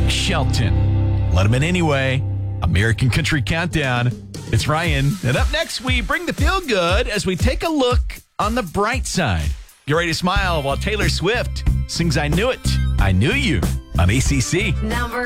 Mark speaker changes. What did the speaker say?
Speaker 1: Shelton. Let him in anyway. American Country Countdown. It's Ryan. And up next, we bring the feel good as we take a look on the bright side. Get ready to smile while Taylor Swift sings I Knew It, I Knew You on ACC.
Speaker 2: Number